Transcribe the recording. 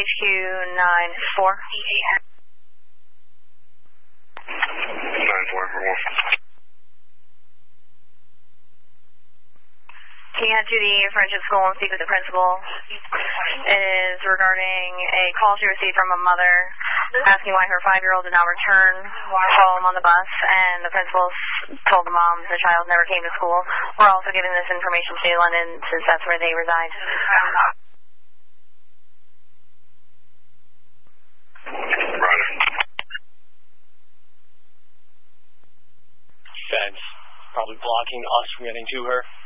HQ 94. 94, we're Can you head to the Friendship School and speak with the principal? It is regarding a call she received from a mother asking why her 5-year-old did not return home on the bus, and the principal told the mom the child never came to school. We're also giving this information to London since that's where they reside. Roger. Fence probably blocking us from getting to her.